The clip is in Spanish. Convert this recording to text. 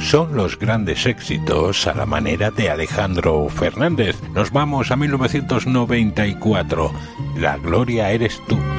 son los grandes éxitos a la manera de Alejandro Fernández. Nos vamos a 1994. La gloria eres tú.